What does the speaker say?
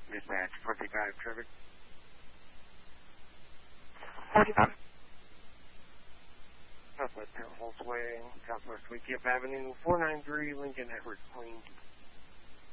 Dispatch, 45 traffic. 45. Southwest Town Holtzway, Southwest Wakefield Avenue, 493 Lincoln Edwards Plain.